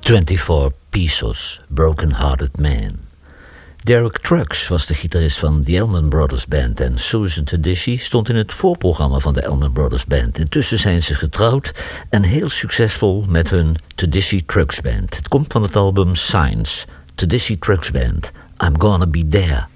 24 Pesos, Broken Hearted Man. Derek Trucks was de gitarist van de Allman Brothers Band en Susan Tedeschi stond in het voorprogramma van de Allman Brothers Band. Intussen zijn ze getrouwd en heel succesvol met hun Tedeschi Trucks Band. Het komt van het album Signs, Tedeschi Trucks Band, I'm Gonna Be There.